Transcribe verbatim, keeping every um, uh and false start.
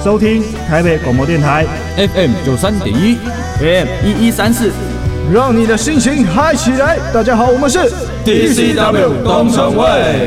收听台北广播电台 F M 九三点一 A M 一一三四， 让你的心情嗨起来。大家好，我们是 D C W 东城卫。